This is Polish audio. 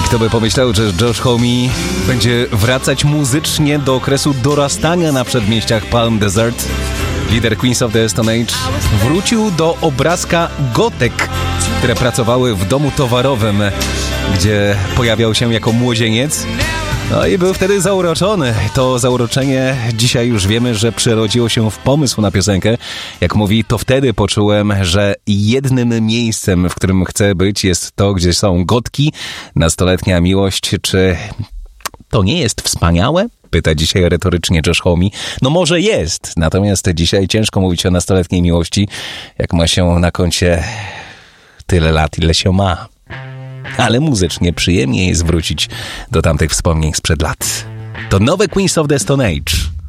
Kto by pomyślał, że Josh Homme będzie wracać muzycznie do okresu dorastania na przedmieściach Palm Desert. Lider Queens of the Stone Age wrócił do obrazka gotek, które pracowały w domu towarowym, gdzie pojawiał się jako młodzieniec. No i był wtedy zauroczony. To zauroczenie dzisiaj już wiemy, że przerodziło się w pomysł na piosenkę. Jak mówi, to wtedy poczułem, że jednym miejscem, w którym chcę być, jest to, gdzie są gotki, nastoletnia miłość. Czy to nie jest wspaniałe? Pyta dzisiaj retorycznie Josh Homme. No może jest, natomiast dzisiaj ciężko mówić o nastoletniej miłości, jak ma się na koncie tyle lat, ile się ma. Ale muzycznie przyjemnie jest wrócić do tamtych wspomnień sprzed lat. To nowe Queens of the Stone Age.